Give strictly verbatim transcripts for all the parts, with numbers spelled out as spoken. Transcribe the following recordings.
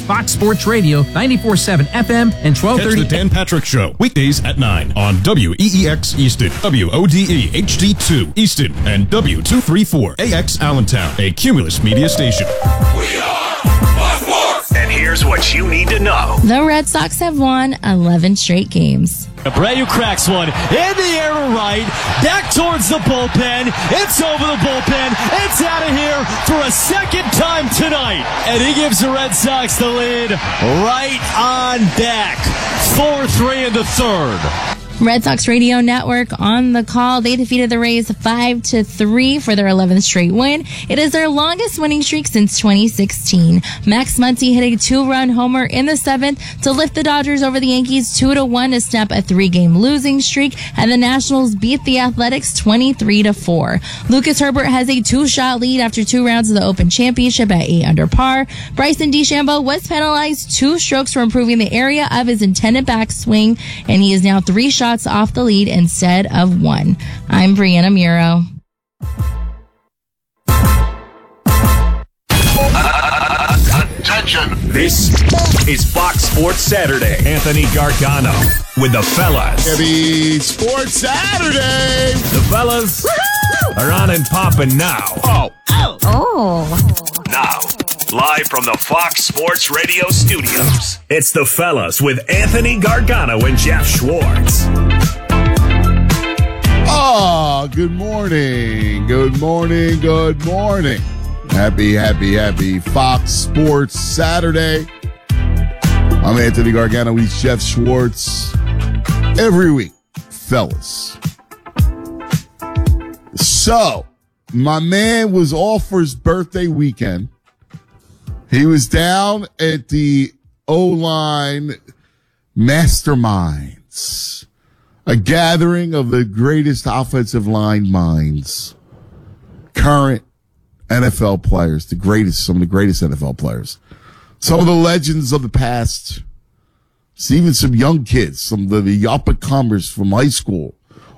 Fox Sports Radio, ninety-four point seven F M and twelve thirty. Catch the Dan Patrick Show, weekdays at nine on W E E X Easton, W O D E H D two Easton, and W two thirty-four A X Allentown, a Cumulus media station. We are Fox Sports! And here's what you need to know. The Red Sox have won eleven straight games. Abreu cracks one in the air to right, back towards the bullpen. It's over the bullpen. It's out of here for a second time tonight. And he gives the Red Sox the lead right on back. four three in the third. Red Sox Radio Network on the call. They defeated the Rays five to three for their eleventh straight win. It is their longest winning streak since twenty sixteen. Max Muncy hit a two-run homer in the seventh to lift the Dodgers over the Yankees two to one to snap a three-game losing streak, and the Nationals beat the Athletics twenty-three to four. Lucas Herbert has a two-shot lead after two rounds of the Open Championship at eight under par. Bryson DeChambeau was penalized two strokes for improving the area of his intended backswing, and he is now three shots off the lead instead of one. I'm Brianna Muro. Attention! This is Fox Sports Saturday. Anthony Gargano With the fellas. Heavy Sports Saturday. The fellas are on and popping now. Oh. Oh. Now, live from the Fox Sports Radio studios, it's the fellas with Anthony Gargano and Jeff Schwartz. Oh, good morning. Good morning. Good morning. Happy, happy, happy Fox Sports Saturday. I'm Anthony Gargano. He's Jeff Schwartz. Every week, fellas. So, my man was off for his birthday weekend. He was down at the O-Line Masterminds, a gathering of the greatest offensive line minds, current N F L players, the greatest, some of the greatest N F L players, some of the legends of the past, even some young kids, some of the up-and-comers from high school,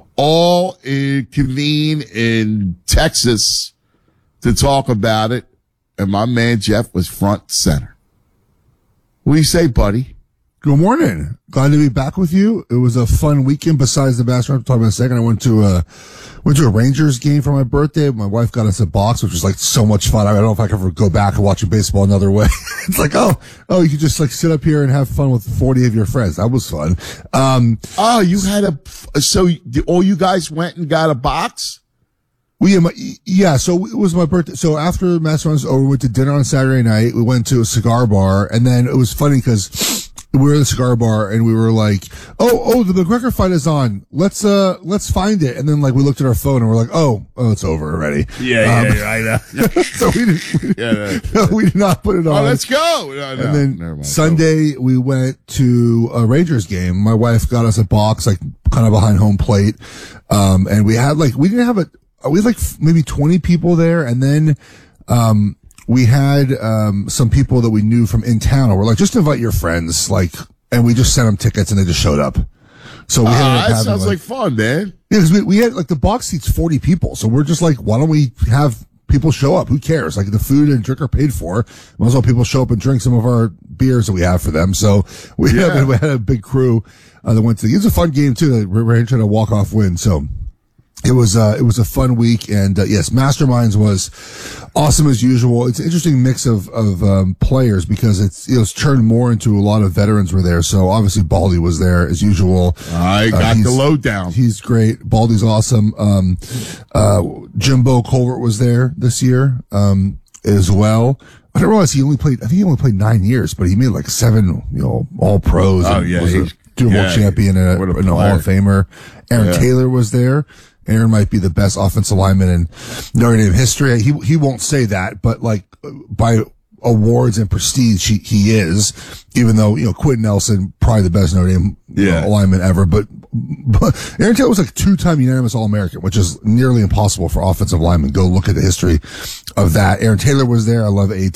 all in, convene in Texas to talk about it. And my man Jeff was front center. What do you say, buddy? Good morning. Glad to be back with you. It was a fun weekend besides the basketball. I'll talk about in a second. I went to a, went to a Rangers game for my birthday. My wife got us a box, which was like so much fun. I don't know if I can ever go back and watching baseball another way. It's like, oh, oh, you could just like sit up here and have fun with forty of your friends. That was fun. Um, oh, you had a, so all you guys went and got a box? We, yeah, so it was my birthday. So after Masterminds over, we went to dinner on Saturday night. We went to a cigar bar, and then it was funny because we were in the cigar bar and we were like, oh, oh, the McGregor fight is on. Let's, uh, let's find it. And then like we looked at our phone and we're like, oh, oh, it's over already. Yeah, um, yeah, I know. So we didn't, we, yeah, no, no, we did not put it on. Oh, let's go. No, no, and then never mind. Sunday we went to a Rangers game. My wife got us a box, like kind of behind home plate. Um, and we had like, we didn't have a, we had like maybe twenty people there. And then, um, we had, um, some people that we knew from in town, and we're like, just invite your friends, like, and we just sent them tickets and they just showed up. So we uh, ended up that having, sounds like, like fun, man. Yeah, cause we, we had like the box seats forty people. So we're just like, why don't we have people show up? Who cares? Like the food and drink are paid for. Might as well people show up and drink some of our beers that we have for them. So we, Yeah. had, we had a big crew, uh, that went to, it was a fun game too. We were trying to walk off win. So it was, uh, it was a fun week. And, uh, yes, Masterminds was awesome as usual. It's an interesting mix of, of, um, players because it's, it was turned more into a lot of veterans were there. So obviously Baldy was there as usual. I got Uh, the he's- lowdown. He's great. Baldy's awesome. Um, uh, Jimbo Colbert was there this year, um, as well. I didn't realize he only played, I think he only played nine years, but he made like seven, you know, all pros. Oh, and yeah, was a he's- Super Bowl yeah, champion and a, what a and a Hall of player. Famer. Aaron Yeah. Taylor was there. Aaron might be the best offensive lineman in Notre Dame history. He, he won't say that, but like by awards and prestige, he, he is, even though, you know, Quentin Nelson, probably the best Notre Dame Yeah. uh, lineman ever, but, but Aaron Taylor was like two-time unanimous All-American, which is nearly impossible for offensive linemen. Go look at the history of that. Aaron Taylor was there. I love AT.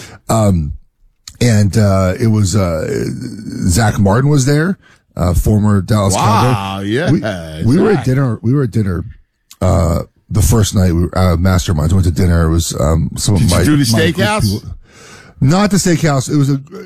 Um, and, uh, it was, uh, Zach Martin was there. Uh, former Dallas Wow, Cowboy. yeah, We, we were Zach. at dinner, we were at dinner, uh, the first night we were, uh, Masterminds. We went to dinner. It was, um, some of Did my, you do the my steakhouse? people- Not the steakhouse. It was a,